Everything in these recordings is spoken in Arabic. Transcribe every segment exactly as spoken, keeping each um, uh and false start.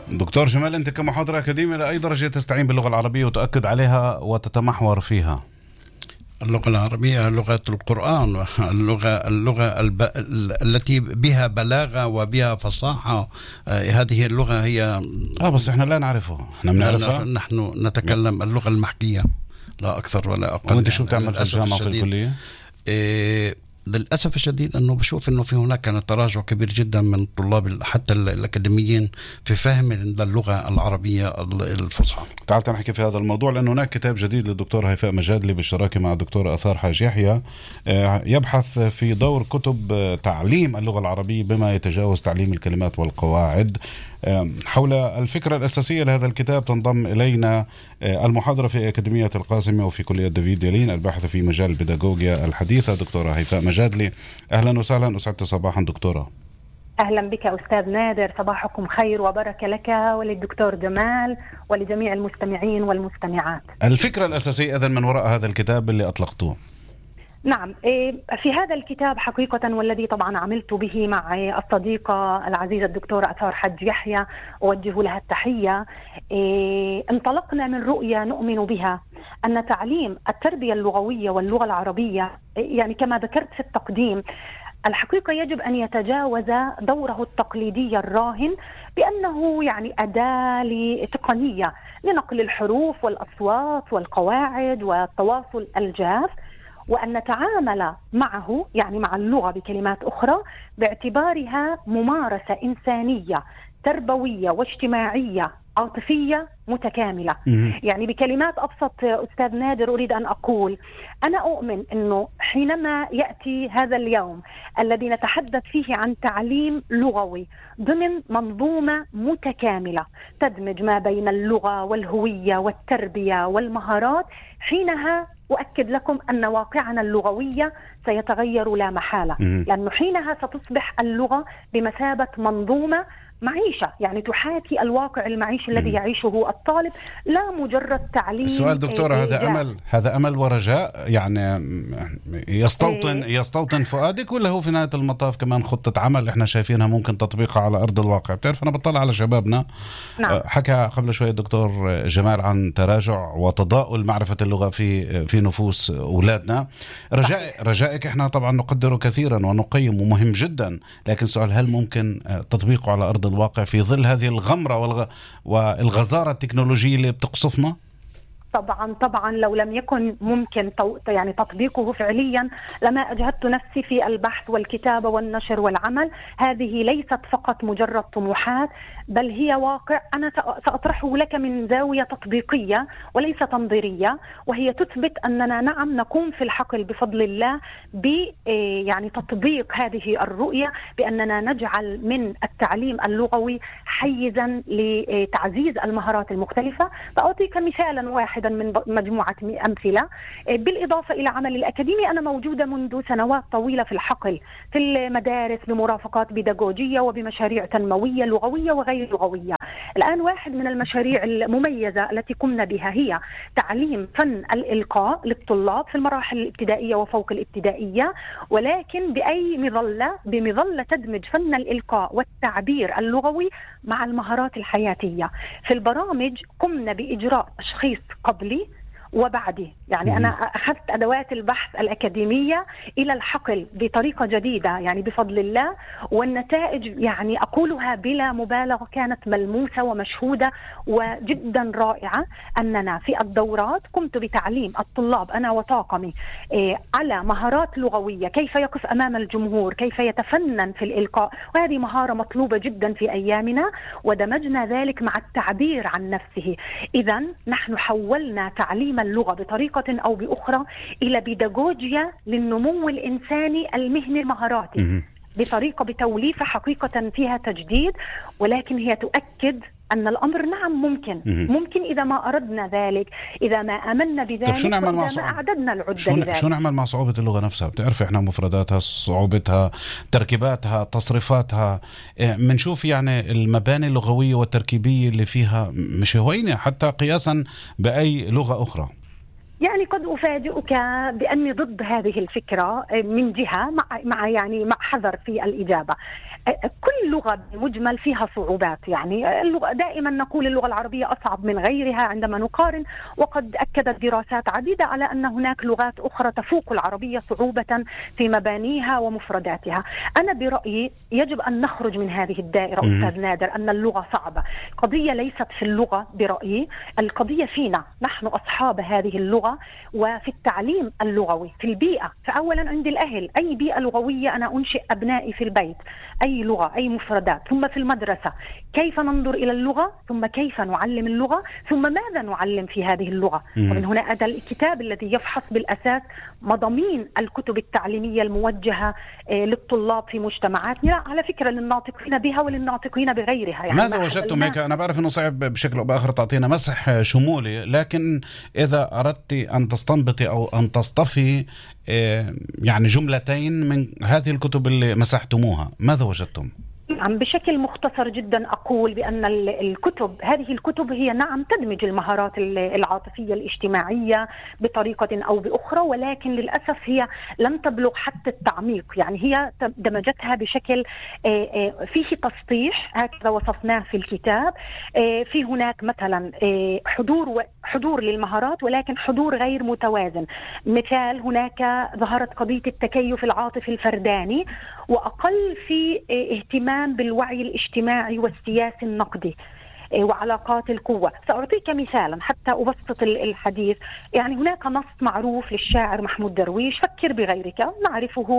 دكتور جمال، أنت كمحاضر أكاديمي لأي درجة تستعين باللغة العربية وتؤكد عليها وتتمحور فيها؟ اللغة العربية لغة القرآن، اللغة اللغة الب... التي بها بلاغة وبها فصاحة. هذه اللغة هي آه بس إحنا لا نعرفها، إحنا بنعرفها. نحن نتكلم اللغة المحكية لا أكثر ولا أقل. وأنت شو بتعمل في الجامعة في الكلية؟ إيه للأسف الشديد أنه بشوف أنه في هناك كان تراجع كبير جدا من طلاب حتى الأكاديميين في فهم اللغة العربية الفصحى. تعال نحكي في هذا الموضوع، لأنه هناك كتاب جديد للدكتور هيفاء مجادلي بالشراكة مع الدكتور آثار حاج يحيى يبحث في دور كتب تعليم اللغة العربية بما يتجاوز تعليم الكلمات والقواعد. حول الفكرة الأساسية لهذا الكتاب تنضم إلينا المحاضرة في أكاديمية القاسمة وفي كلية دافيد يالين الباحثة في مجال البيداغوجيا الحديثة دكتورة هيفاء مجادلي. أهلا وسهلا، أسعدت صباحا دكتورة. أهلا بك أستاذ نادر، صباحكم خير وبركة لك وللدكتور جمال ولجميع المستمعين والمستمعات. الفكرة الأساسية إذن من وراء هذا الكتاب اللي أطلقتوه؟ نعم، في هذا الكتاب حقيقة والذي طبعا عملت به مع الصديقة العزيزة الدكتورة آثار حاج يحيى أوجه لها التحية، انطلقنا من رؤية نؤمن بها أن تعليم التربية اللغوية واللغة العربية يعني كما ذكرت في التقديم الحقيقة يجب أن يتجاوز دوره التقليدي الراهن بأنه يعني أداة تقنية لنقل الحروف والأصوات والقواعد والتواصل الجاف، وأن نتعامل معه يعني مع اللغة بكلمات أخرى باعتبارها ممارسة إنسانية تربوية واجتماعية عاطفية متكاملة. يعني بكلمات أبسط أستاذ نادر أريد أن أقول أنا أؤمن أنه حينما يأتي هذا اليوم الذي نتحدث فيه عن تعليم لغوي ضمن منظومة متكاملة تدمج ما بين اللغة والهوية والتربية والمهارات، حينها أؤكد لكم أن واقعنا اللغوية سيتغير لا محالة، لأنه حينها ستصبح اللغة بمثابة منظومة معيشة يعني تحاكي الواقع المعيشي الذي يعيشه الطالب، لا مجرد تعليم. السؤال دكتورة، هذا أمل هذا أمل ورجاء يعني يستوطن يستوطن فؤادك، ولا هو في نهاية المطاف كمان خطة عمل احنا شايفينها ممكن تطبيقها على أرض الواقع؟ بتعرف أنا بطلع على شبابنا. نعم. حكى قبل شوية الدكتور جمال عن تراجع وتضاؤل معرفة اللغة في في نفوس أولادنا. رجاء رجائك احنا طبعا نقدره كثيرا ونقيم ومهم جدا، لكن سؤال هل ممكن تطبيقه على أرض الواقع في ظل هذه الغمرة والغ... والغزارة التكنولوجية اللي بتقصفنا؟ طبعا طبعا لو لم يكن ممكن يعني تطبيقه فعليا لما أجهدت نفسي في البحث والكتابة والنشر والعمل. هذه ليست فقط مجرد طموحات بل هي واقع أنا سأطرحه لك من زاوية تطبيقية وليس تنظيرية، وهي تثبت أننا نعم نقوم في الحقل بفضل الله ب يعني تطبيق هذه الرؤية، بأننا نجعل من التعليم اللغوي حيزا لتعزيز المهارات المختلفة. فأعطيك مثالا واحدا من مجموعة أمثلة. بالإضافة إلى عمل الأكاديمي أنا موجودة منذ سنوات طويلة في الحقل في المدارس بمرافقات بيداغوجية وبمشاريع تنموية لغوية وغير لغوية. الآن واحد من المشاريع المميزة التي قمنا بها هي تعليم فن الإلقاء للطلاب في المراحل الابتدائية وفوق الابتدائية، ولكن بأي مظلة بمظلة تدمج فن الإلقاء والتعبير اللغوي مع المهارات الحياتية. في البرامج قمنا بإجراء تشخيص قبلي وبعدي، يعني أنا أخذت أدوات البحث الأكاديمية إلى الحقل بطريقة جديدة يعني بفضل الله، والنتائج يعني أقولها بلا مبالغة كانت ملموسة ومشهودة وجدا رائعة. أننا في الدورات قمت بتعليم الطلاب أنا وطاقمي على مهارات لغوية، كيف يقف أمام الجمهور، كيف يتفنن في الإلقاء، وهذه مهارة مطلوبة جدا في أيامنا، ودمجنا ذلك مع التعبير عن نفسه. إذن نحن حولنا تعليم اللغة بطريقة أو بأخرى إلى بيداغوجيا للنمو الإنساني المهني المهاراتي بطريقة بتوليفة حقيقة فيها تجديد، ولكن هي تؤكد أن الأمر نعم ممكن ممكن إذا ما أردنا ذلك، إذا ما آمنا بذلك، شو نعمل مع ما أعددنا العدة شو, لذلك. شو نعمل مع صعوبة اللغة نفسها؟ بتعرف إحنا مفرداتها، صعوبتها، تركيباتها، تصريفاتها، منشوف يعني المباني اللغوية والتركيبية اللي فيها مش هوينة حتى قياسا بأي لغة أخرى. يعني قد أفاجئك بأني ضد هذه الفكرة من جهة، مع, مع يعني مع حذر في الإجابة. كل لغة بالمجمل فيها صعوبات، يعني اللغة دائما نقول اللغة العربية أصعب من غيرها عندما نقارن، وقد أكدت دراسات عديدة على أن هناك لغات أخرى تفوق العربية صعوبة في مبانيها ومفرداتها. أنا برأيي يجب أن نخرج من هذه الدائرة أستاذ نادر، أن اللغة صعبة. القضية ليست في اللغة برأيي، القضية فينا نحن أصحاب هذه اللغة وفي التعليم اللغوي في البيئة. فأولا عند الأهل، أي بيئة لغوية أنا أنشئ أبنائي في البيت، أي لغة أي مفردات، ثم في المدرسة كيف ننظر إلى اللغة، ثم كيف نعلم اللغة، ثم ماذا نعلم في هذه اللغة. ومن هنا أتى الكتاب الذي يفحص بالأساس مضامين الكتب التعليمية الموجهة للطلاب في مجتمعاتنا، على فكرة للناطقين بها وللناطقين بغيرها. يعني ماذا وجدتم هيك؟ أنا بعرف أنه صعب بشكل أو بآخر تعطينا مسح شمولي، لكن إذا أردت أن تستنبطي أو أن تصطفي يعني جملتين من هذه الكتب اللي مسحتموها، ماذا وجدتم؟ نعم، بشكل مختصر جدا أقول بأن الكتب هذه الكتب هي نعم تدمج المهارات العاطفية الاجتماعية بطريقة أو بأخرى، ولكن للأسف هي لم تبلغ حتى التعميق. يعني هي دمجتها بشكل فيه تسطيح، هكذا وصفناه في الكتاب. في هناك مثلا حضور حضور للمهارات، ولكن حضور غير متوازن. مثال، هناك ظهرت قضية التكيف العاطفي الفرداني، وأقل في اهتمام بالوعي الاجتماعي والسياسي النقدي وعلاقات القوة. سأعطيك مثالا حتى أبسط الحديث. يعني هناك نص معروف للشاعر محمود درويش، فكر بغيرك، نعرفه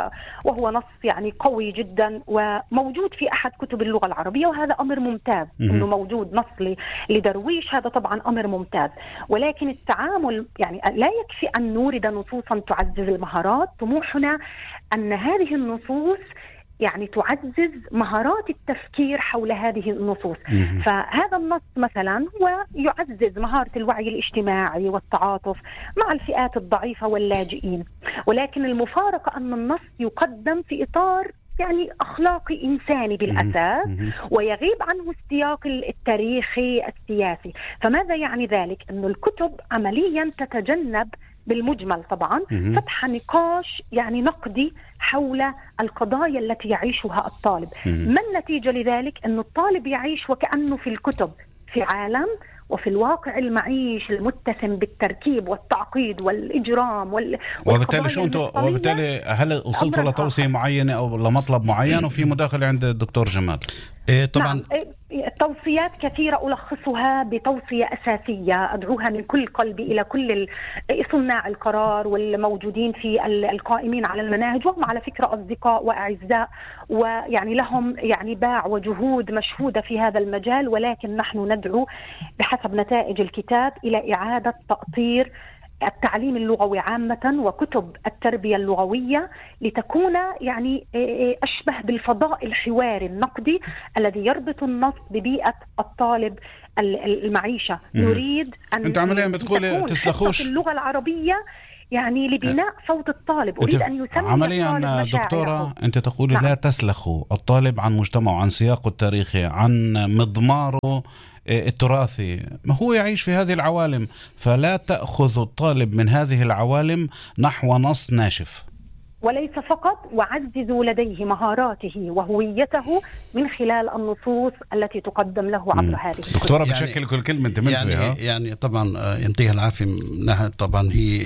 وهو نص يعني قوي جدا وموجود في أحد كتب اللغة العربية، وهذا أمر ممتاز إنه موجود نص لدرويش، هذا طبعا أمر ممتاز. ولكن التعامل يعني لا يكفي أن نورد نصوصا تعزز المهارات، طموحنا أن هذه النصوص يعني تعزز مهارات التفكير حول هذه النصوص. فهذا النص مثلا هو يعزز مهارة الوعي الاجتماعي والتعاطف مع الفئات الضعيفة واللاجئين، ولكن المفارقة أن النص يقدم في إطار يعني أخلاقي إنساني بالأساس، ويغيب عنه السياق التاريخي السياسي. فماذا يعني ذلك؟ أن الكتب عمليا تتجنب بالمجمل طبعا فتح نقاش يعني نقدي حول القضايا التي يعيشها الطالب. ما النتيجة لذلك؟ أن الطالب يعيش وكأنه في الكتب في عالم، وفي الواقع المعيش المتسم بالتركيب والتعقيد والإجرام وال... وبالتالي شو انتوا وبالتالي هل وصلتوا لتوصية معينة أو لمطلب معين؟ وفي مداخلة عند الدكتور جمال. إيه طبعا. نعم. توصيات كثيرة ألخصها بتوصية أساسية أدعوها من كل قلبي إلى كل صناع القرار والموجودين في القائمين على المناهج، وهم على فكرة أصدقاء وأعزاء، ويعني لهم يعني باع وجهود مشهودة في هذا المجال. ولكن نحن ندعو بحسب نتائج الكتاب إلى إعادة تأطير التعليم اللغوي عامة وكتب التربية اللغوية لتكون يعني أشبه بالفضاء الحواري النقدي الذي يربط النص ببيئة الطالب المعيشة. نريد أن تكون تسلخوش اللغة العربية يعني لبناء صوت الطالب. أريد أن يسمي عمليا دكتورة أنت تقولي نعم. لا تسلخوا الطالب عن مجتمعه، عن سياقه التاريخي، عن مضماره التراثي، ما هو يعيش في هذه العوالم، فلا تأخذ الطالب من هذه العوالم نحو نص ناشف. وليس فقط، وعززوا لديه مهاراته وهويته من خلال النصوص التي تقدم له عبر هذه الكتب. دكتورة بشكل يعني كل كلمة انت يعني, يعني طبعا ينطيها العافية منها، طبعا هي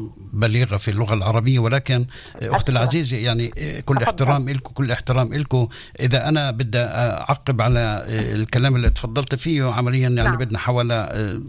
بليغة في اللغة العربية، ولكن أخت العزيزة يعني كل أفضل. احترام إلكم، كل احترام إلكم. إذا أنا بدي أعقب على الكلام اللي تفضلت فيه عمليا يعني نعم. بدنا حوالي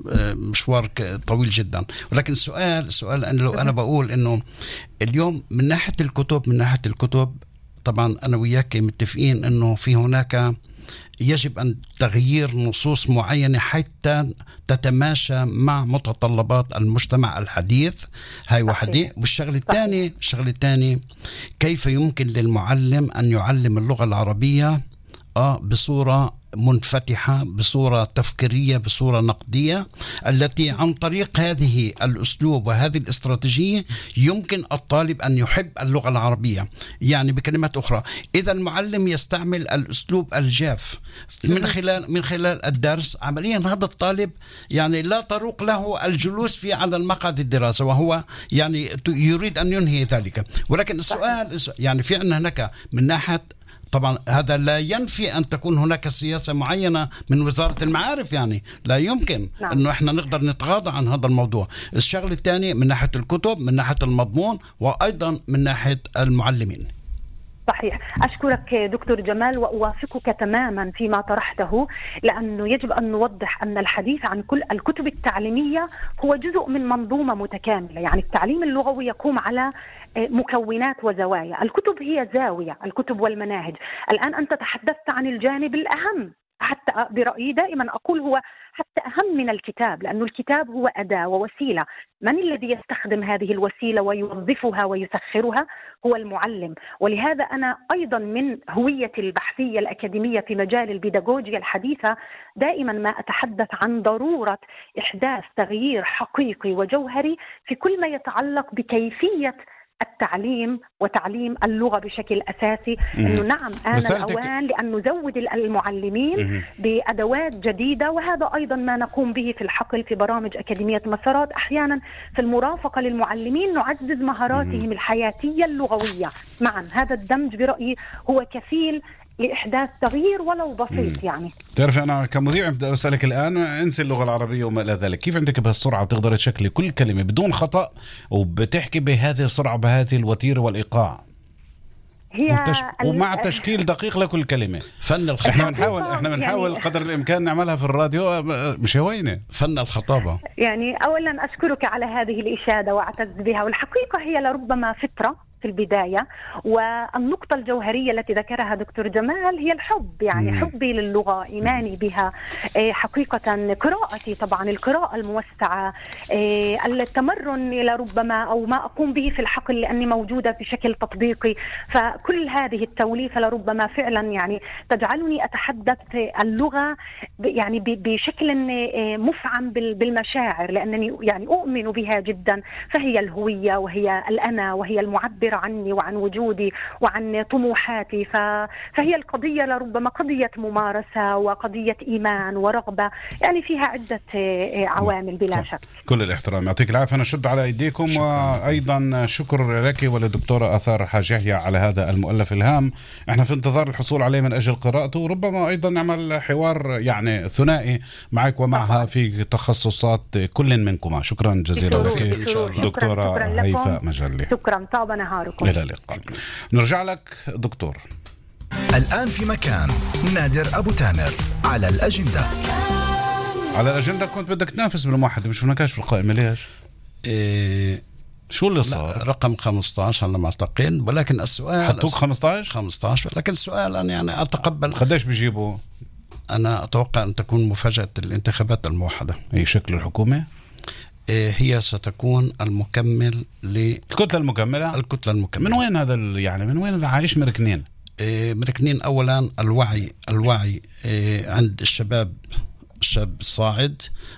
مشوار طويل جدا، ولكن السؤال السؤال أنا لو أنا بقول إنه اليوم من ناحية الكتب من ناحية الكتب طبعا أنا وياك متفقين أنه في هناك يجب أن تغيير نصوص معينة حتى تتماشى مع متطلبات المجتمع الحديث. هاي وحدة. والشغل الثاني الشغل الثاني كيف يمكن للمعلم أن يعلم اللغة العربية آه بصورة منفتحة، بصورة تفكيرية، بصورة نقدية، التي عن طريق هذه الأسلوب وهذه الاستراتيجية يمكن الطالب أن يحب اللغة العربية. يعني بكلمات أخرى، إذا المعلم يستعمل الأسلوب الجاف من خلال من خلال الدرس، عمليا هذا الطالب يعني لا طرق له الجلوس في على المقعد الدراسة، وهو يعني يريد أن ينهي ذلك. ولكن السؤال يعني في عندنا هناك من ناحية طبعا هذا لا ينفي أن تكون هناك سياسة معينة من وزارة المعارف، يعني لا يمكن نعم. أنه إحنا نقدر نتغاضى عن هذا الموضوع. الشغل الثاني من ناحية الكتب، من ناحية المضمون، وأيضا من ناحية المعلمين. صحيح. أشكرك دكتور جمال وأوافقك تماما فيما طرحته، لأنه يجب أن نوضح أن الحديث عن كل الكتب التعليمية هو جزء من منظومة متكاملة. يعني التعليم اللغوي يقوم على مكونات وزوايا. الكتب هي زاوية، الكتب والمناهج. الآن أنت تحدثت عن الجانب الأهم، حتى برأيي دائما أقول هو حتى أهم من الكتاب، لأن الكتاب هو أداة ووسيلة. من الذي يستخدم هذه الوسيلة ويوظفها ويسخرها؟ هو المعلم. ولهذا أنا أيضا من هويتي البحثية الأكاديمية في مجال البيداغوجيا الحديثة دائما ما أتحدث عن ضرورة إحداث تغيير حقيقي وجوهري في كل ما يتعلق بكيفية التعليم وتعليم اللغة بشكل أساسي. إنه نعم آن الأوان لأن نزود المعلمين بأدوات جديدة، وهذا أيضا ما نقوم به في الحقل في برامج أكاديمية مسارات. أحيانا في المرافقة للمعلمين نعزز مهاراتهم الحياتية اللغوية معا. هذا الدمج برأيي هو كفيل لإحداث تغيير ولو بسيط. يعني تعرف أنا كمذيع بدي أسألك الآن، انسي اللغة العربية وما إلى ذلك، كيف عندك بهالسرعة بتقدر تشكلي كل كلمة بدون خطأ وبتحكي بهذه السرعة بهذه الوتيرة والإيقاع هي وتش... ومع تشكيل دقيق لكل كلمة؟ فن الخطابة. احنا بنحاول احنا بنحاول يعني قدر الإمكان نعملها في الراديو، مش هوينة. فن الخطابة. يعني أولا أشكرك على هذه الإشادة وأعتز بها، والحقيقة هي لربما فطرة في البداية. والنقطة الجوهرية التي ذكرها دكتور جمال هي الحب، يعني مم. حبي للغة، إيماني بها، حقيقة قراءتي طبعا، القراءة الموسعة، التمرن لربما أو ما أقوم به في الحقل لأني موجودة بشكل تطبيقي. فكل هذه التوليفة لربما فعلا يعني تجعلني أتحدث اللغة يعني بشكل مفعم بالمشاعر، لأنني يعني أؤمن بها جدا. فهي الهوية وهي الأنا وهي المعبر عني وعن وجودي وعن طموحاتي. فهي القضية لربما قضية ممارسة وقضية إيمان ورغبة، يعني فيها عدة عوامل بلا شك. كل الاحترام، يعطيك العافية، نشد على أيديكم. شكرا. وأيضا شكر لك وللدكتورة آثار حاج يحيى على هذا المؤلف الهام. احنا في انتظار الحصول عليه من أجل قراءته، وربما أيضا نعمل حوار يعني ثنائي معك ومعها في تخصصات كل منكما. شكرا جزيلا لك دكتورة هيفاء مجلي. شكرا، طاب نهاركم. إلى اللقاء. نرجع لك دكتور. الآن في مكان نادر أبو تامر على الأجندة. على الأجندة كنت بدك تنافس بالموحد، مش هناكاش في القائمة، ليش؟ إيه شو اللي صار؟ رقم خمسة عشر على ما أعتقد، ولكن السؤال حطوك خمسة عشر خمسة عشر، لكن السؤال أنا يعني أتقبل. قديش بيجيبوا؟ أنا أتوقع أن تكون مفاجأة الانتخابات الموحدة. أي شكل الحكومة؟ هي ستكون المكمل للكتلة المكملة. الكتلة المكملة. من وين هذا يعني من وين عايش مركنين؟ مركنين أولا الوعي الوعي عند الشباب، الشاب الصاعد،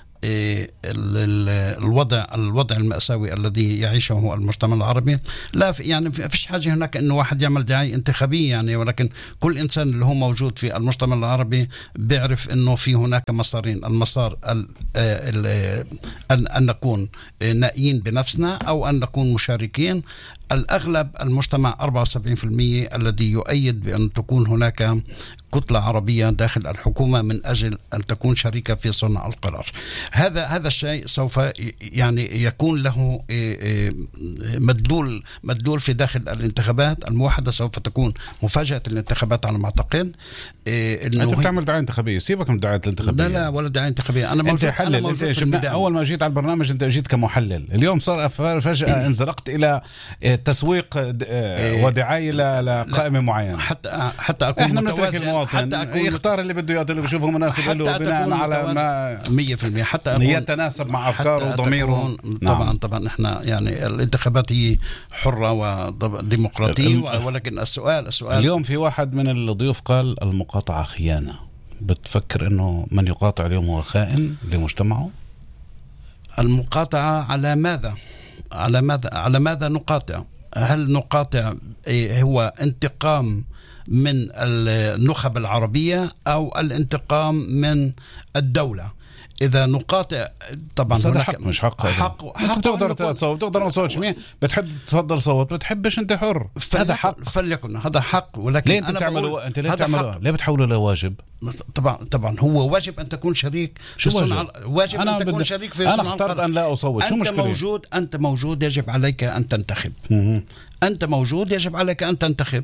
الوضع الوضع المأساوي الذي يعيشه المجتمع العربي. لا يعني فيش حاجة هناك إنه واحد يعمل دعاية انتخابية يعني، ولكن كل إنسان اللي هو موجود في المجتمع العربي بيعرف إنه في هناك مسارين. المسار ال ال أن, أن نكون نائين بنفسنا أو أن نكون مشاركين. الأغلب المجتمع أربعة وسبعين بالمئة الذي يؤيد بأن تكون هناك كتلة عربية داخل الحكومة من أجل أن تكون شريكة في صنع القرار. هذا هذا الشيء سوف يعني يكون له مدلول مدلول في داخل الانتخابات الموحدة. سوف تكون مفاجأة الانتخابات على ما أعتقد. أنت بتعمل دعاية انتخابية، سيبك من دعاية الانتخابية. لا لا ولا دعاية انتخابية. أنا موجود. أنت حلل. أنا موجود أنت أول ما جيت على البرنامج أنت جيت كمحلل، اليوم صار فجأة انزلقت إلى تسويق ودعاية لقائمة معينة. حتى حتى أكون إحنا نترك المواطن يختار اللي بده اللي بيشوفه مناسب له بناء على ما مية بالمية حتى أكون يتناسب مع أفكاره وضميره. طبعا نعم. طبعا إحنا يعني الانتخابات هي حرة وديمقراطية، ولكن السؤال السؤال اليوم في واحد من الضيوف قال المقاطعة خيانة. بتفكر إنه من يقاطع اليوم هو خائن لمجتمعه؟ المقاطعة على ماذا؟ على ماذا على ماذا نقاطع؟ هل نقاطع هو انتقام من النخب العربية أو الانتقام من الدولة؟ إذا نقاطع طبعا هذا حق مش حق حق, حق تقدر تصوت تقدر ما تصوتش مين بتحب تفضل صوت بتحبش أنت حر هذا حق فليكن هذا حق ولكن ليه أنت بتعمله أنت ليه بتعمله ليه بتحوله لواجب طبعا طبعا هو واجب أن تكون شريك شو في واجب واجب أن تكون بدي... شريك في أنا صنع اخترت أن لا أصوت شو أنت مشكلة موجود أنت موجود يجب عليك أن تنتخب م- أنت موجود يجب عليك أن تنتخب.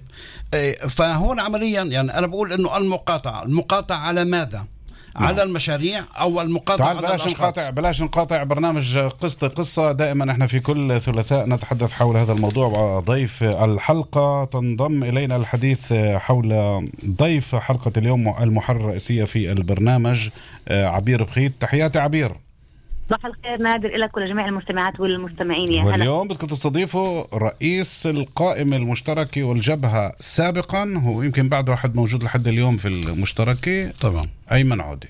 فهون عمليا يعني أنا بقول إنه المقاطعة المقاطعة على ماذا؟ على المشاريع أو المقاطعة على بلاش الأشخاص. نقاطع بلاش نقاطع برنامج قصة قصة. دائما احنا في كل ثلاثاء نتحدث حول هذا الموضوع. ضيف الحلقة تنضم إلينا الحديث حول ضيف حلقة اليوم المحرر الرئيسية في البرنامج عبير بخيت. تحياتي عبير. صباح الخير نادر لك ولجميع المستمعات والمستمعين. يا واليوم بدكم تستضيفوا رئيس القائمة المشتركة والجبهة سابقا، هو يمكن بعد واحد موجود لحد اليوم في المشتركة طبعا، أيمن عودة.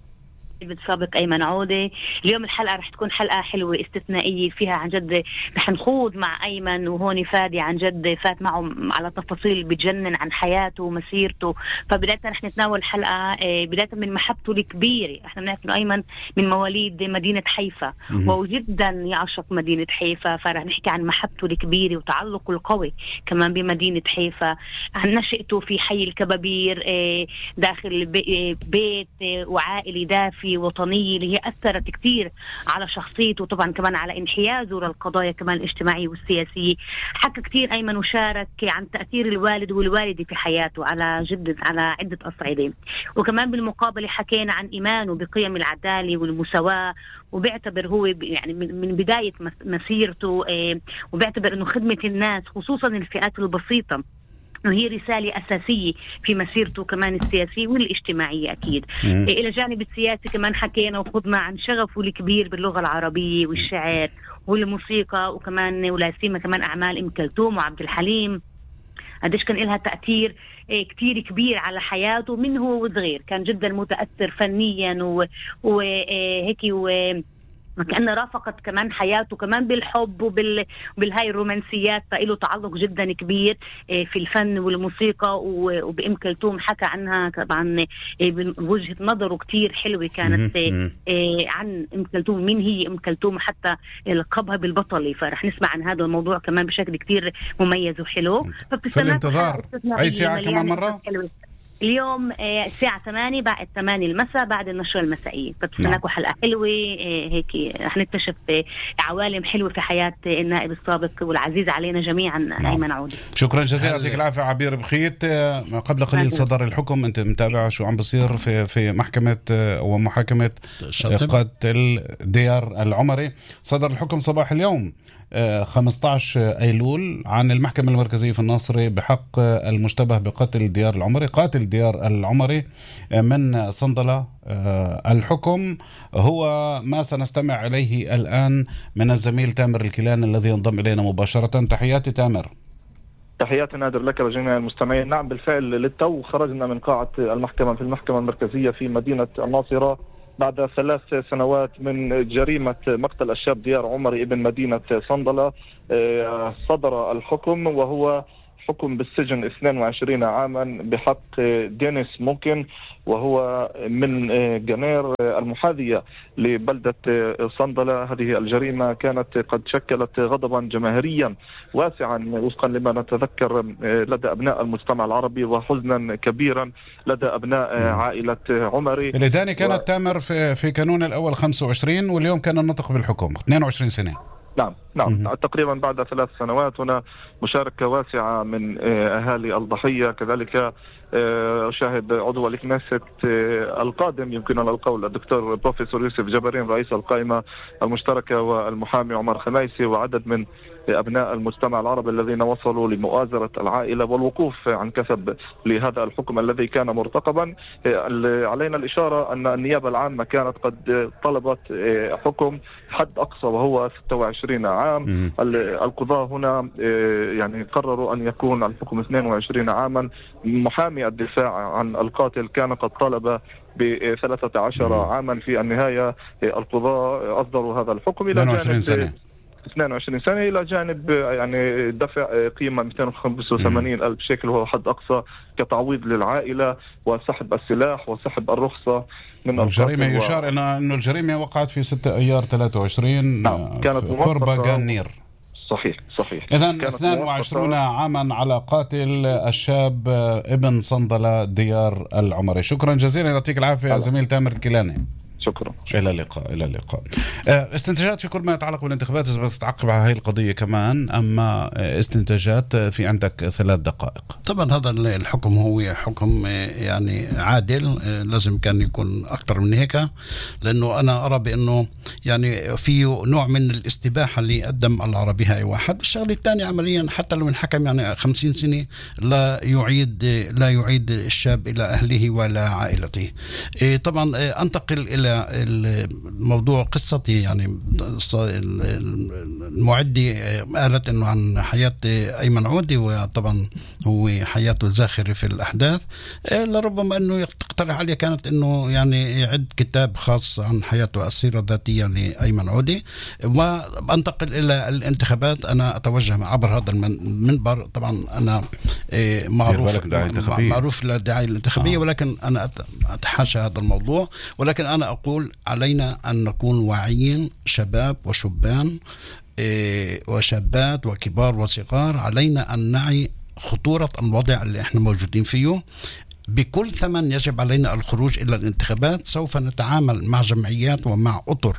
بتسابق أيمن عودة. اليوم الحلقة رح تكون حلقة حلوة استثنائية فيها عن جد رح نخوض مع أيمن، وهون فادي عن جد فات معه على تفاصيل بتجنن عن حياته ومسيرته. فبداية رح نتناول الحلقة بداية من محبته الكبيرة. احنا بنعرف إنه أيمن من مواليد مدينة حيفا وجدا يعشق مدينة حيفا، فرح نحكي عن محبته الكبيرة وتعلقه القوي كمان بمدينة حيفا، عن نشأته في حي الكبابير داخل بيت وعائلي دافي وطنية اللي هي أثرت كتير على شخصيته، طبعا كمان على انحيازه للقضايا كمان الاجتماعية والسياسية. حكى كتير أيمن وشارك عن تأثير الوالد والوالدة في حياته على جد على عدة أصعدة، وكمان بالمقابلة حكينا عن إيمانه بقيم العدالة والمساواة، وبيعتبر هو يعني من بداية مسيرته وبيعتبر أنه خدمة الناس خصوصا الفئات البسيطة وهي رسالة أساسية في مسيرته كمان السياسية والاجتماعية أكيد. إلى جانب السياسي كمان حكينا وخضنا عن شغفه الكبير باللغة العربية والشعر والموسيقى، وكمان ولا سيما كمان أعمال أم كلثوم وعبد الحليم قديش كان لها تأثير كتير كبير على حياته من هو وصغير. كان جدا متأثر فنيا وهيك و ما كأنه رافقت كمان حياته كمان بالحب وبال بالهاي الرومانسيات، فإله تعلق جدا كبير في الفن والموسيقى. وبأم كلثوم حكى عنها طبعا بوجهة نظره كتير حلوة كانت عن أم كلثوم، مين هي أم كلثوم، حتى لقبها بالبطلة. فرح نسمع عن هذا الموضوع كمان بشكل كتير مميز وحلو. في الانتظار أي ساعة كمان مرة حلوة. اليوم الساعة ثمانية بعد ثمانية المساء بعد النشرة المسائية، فتستناكوا حلقة حلوة هيك رح نكتشف عوالم حلوة في حياة النائب السابق والعزيز علينا جميعا نعم. أيمن عودة. شكرا جزيلا، يعطيك العافية عبير بخيت. قبل قليل صدر الحكم، أنت متابع شو عم بصير في في محكمة ومحاكمة قتل ديار العمري. صدر الحكم صباح اليوم خمسة عشر أيلول عن المحكمة المركزية في الناصري بحق المشتبه بقتل ديار العمري قاتل ديار العمري من صندلة. الحكم هو ما سنستمع إليه الآن من الزميل تامر الكيلان الذي ينضم إلينا مباشرة. تحياتي تامر. تحياتي نادر لك وجميع المستمعين. نعم بالفعل للتو خرجنا من قاعة المحكمة في المحكمة المركزية في مدينة الناصرة بعد ثلاث سنوات من جريمة مقتل الشاب ديار عمري ابن مدينة صندلة. صدر الحكم وهو حكم بالسجن اثنين وعشرين عاما بحق دينيس موكن، وهو من جنير المحاذية لبلدة صندلة. هذه الجريمة كانت قد شكلت غضبا جماهيريا واسعا وفقا لما نتذكر لدى أبناء المجتمع العربي، وحزنا كبيرا لدى أبناء عائلة عمري. الإدانة كانت و... تامر في, في كانون الأول خمسة وعشرين، واليوم كان النطق بالحكم اثنين وعشرين سنة. نعم نعم م- تقريبا بعد ثلاث سنوات. هنا مشاركة واسعة من أهالي الضحية، كذلك أشاهد عضو الكنيست القادم يمكننا القول الدكتور بروفيسور يوسف جبرين رئيس القائمة المشتركة والمحامي عمر خميسي وعدد من أبناء المجتمع العربي الذين وصلوا لمؤازرة العائلة والوقوف عن كثب لهذا الحكم الذي كان مرتقبا. علينا الإشارة أن النيابة العامة كانت قد طلبت حكم حد أقصى وهو ستة وعشرين عام. القضاة هنا يعني قرروا أن يكون الحكم اثنين وعشرين عاما. محامي الدفاع عن القاتل كان قد طلب بثلاثة عشر عاما. في النهاية القضاة أصدروا هذا الحكم إلى جانب اثنين وعشرين سنة، إلى جانب يعني دفع قيمة مئتين وخمسة وثمانين ألف شيكل وهو حد أقصى كتعويض للعائلة، وسحب السلاح وسحب الرخصة من الجريمة. يشار و... إلى أنه الجريمة وقعت في ستة أيار ثلاثة وعشرين نعم. كانت قرب غنير. صحيح صحيح. إذن اثنين وعشرين عاما على قاتل الشاب ابن صندلة ديار العمري. شكرا جزيلا، يعطيك العافية يا زميل تامر الكيلاني. شكرا. إلى اللقاء. إلى اللقاء. استنتاجات في كل ما يتعلق بالانتخابات إذا بتتعقب على هذه القضية كمان، أما استنتاجات في عندك ثلاث دقائق. طبعا هذا الحكم هو حكم يعني عادل، لازم كان يكون أكثر من هيك، لأنه أنا أرى بأنه يعني فيه نوع من الاستباحة اللي قدم العربي هاي واحد. الشغله الثانية عمليا حتى لو انحكم يعني خمسين سنة لا يعيد لا يعيد الشاب إلى أهله ولا عائلته. طبعا أنتقل إلى الموضوع قصتي. يعني المعدي قالت انه عن حياة ايمن عودي، وطبعا هو حياته زاخرة في الاحداث، لربما انه تقترح عليه كانت انه يعني يعد كتاب خاص عن حياته السيرة الذاتية لايمن عودي. وانتقل الى الانتخابات. انا اتوجه عبر هذا المنبر، طبعا انا معروف معروف للدعاية الانتخابية، ولكن انا اتحاشى هذا الموضوع، ولكن انا أقول علينا أن نكون واعيين، شباب وشبان وشابات وكبار وصغار. علينا أن نعي خطورة الوضع اللي احنا موجودين فيه. بكل ثمن يجب علينا الخروج إلى الانتخابات. سوف نتعامل مع جمعيات ومع أطر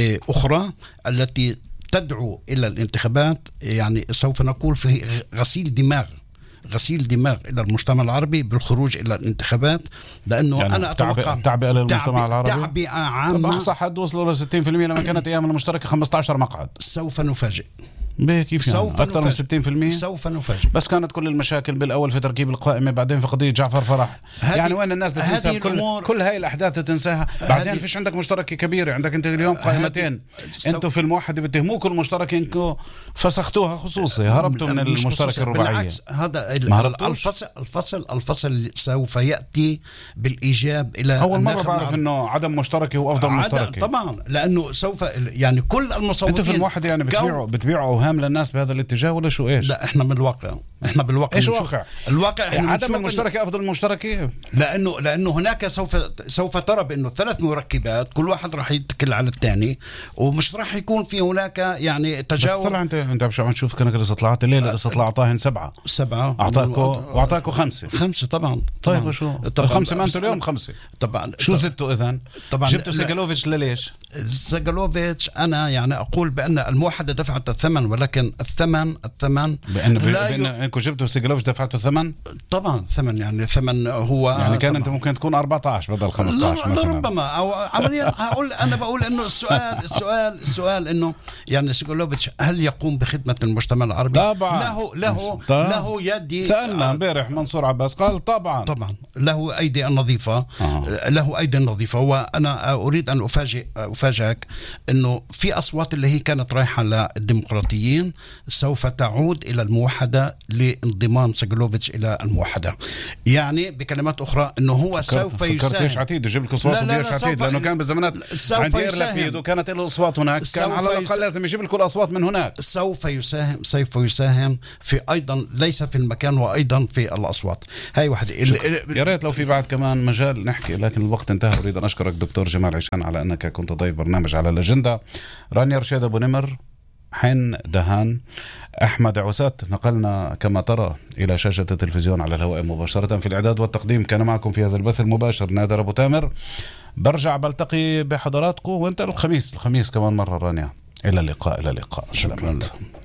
أخرى التي تدعو إلى الانتخابات. يعني سوف نقول في غسيل دماغ غسيل دماغ إلى المجتمع العربي بالخروج إلى الانتخابات، لأنه يعني أنا أتوقع تعبئة للمجتمع العربي، تعبئة عامة. أقصى حد وصلوا ل ستين بالمئة لما كانت أيام المشتركة خمسة عشر مقعد. سوف نفاجئ. كيف يعني؟ سوف أكثر من ستين بالمئة. سوف نفاجئ. بس كانت كل المشاكل بالأول في تركيب القائمة، بعدين في قضية جعفر فرح. يعني وين الناس تنسى كل, كل هاي الأحداث تنساها. بعدين فيش عندك مشتركة كبيرة، عندك أنت اليوم قائمتين. أنتوا في الموحدة بتهموكوا المشتركة إنكم فسختوها خصوصي، هربتوا من المشتركة الرباعية. بالعكس، هذا الفصل الفصل الفصل سوف يأتي بالإيجاب. إلى أول مرة بعرف إنه عدم مشتركة هو أفضل مشتركة. طبعا لأنه سوف يعني كل المصوتين. أنتوا في الموحدة يعني بتبيعوا بتبيعوا أوهام للناس بهذا الاتجاه ولا شو إيش؟ لا احنا بالواقع احنا بالواقع ايش واقع؟ الواقع احنا عدم المشتركة افضل المشتركة، لانه لانه هناك سوف سوف ترى بانه ثلاث مركبات كل واحد راح يتكل على الثاني، ومش راح يكون في هناك يعني تجاوز. بس طلع انت انت عم نشوف كانك لسه طلعت الليله لسه طلع اعطاهن سبعه سبعه اعطاكوا واعطاكوا خمسه خمسه طبعا. طيب وشو الخمسه ما انتوا اليوم خمسه طبعا. شو زدتوا اذا؟ طبعا جبتوا سيجالوفيتش لليش؟ سيجالوفيتش انا يعني اقول بان الموحده دفعت الثمن، ولكن الثمن الثمن بان بان انكم جبتوا سيجالوفيتش دفعتوا ثمن. طبعا ثمن يعني ثمن هو يعني كان انت ممكن تكون أربعة عشر بدل خمسة عشر مثلا. ربما او عمليا هقول انا بقول انه السؤال السؤال السؤال انه يعني سيجالوفيتش هل يقوم بخدمه المجتمع العربي؟ طبعا له له له يدي. سالنا امبارح منصور عباس قال طبعا طبعا له ايدي نظيفه. آه. له ايدي نظيفه. وانا اريد ان افاجئ افاجئك انه في اصوات اللي هي كانت رايحه للديمقراطيين سوف تعود الى الموحده لانضمام سيجالوفيتش الى الموحده. يعني بكلمات اخرى انه هو سوف يساهم. ليش عتيد يجيب لك اصوات وديش عتيد لانه كان بالزمانات عند إيرلافيد وكانت له اصوات هناك، كان على الاقل يسا... لازم يجيب لكم الاصوات من هناك. سوف يساهم سوف يساهم في ايضا ليس في المكان وايضا في الاصوات. هاي واحده. يا ريت لو في بعد كمان مجال نحكي، لكن الوقت انتهى. اريد ان اشكرك دكتور جمال عيشان على انك كنت ضيف برنامج على الاجنده. رانيا رشيد ابو نمر، حين دهان، أحمد عوسات، نقلنا كما ترى إلى شاشة التلفزيون على الهواء مباشرة. في الإعداد والتقديم كان معكم في هذا البث المباشر نادر أبو تامر. برجع بلتقي بحضراتكم وانت الخميس الخميس كمان مرة رانيا. إلى اللقاء إلى اللقاء. شكرا لكم.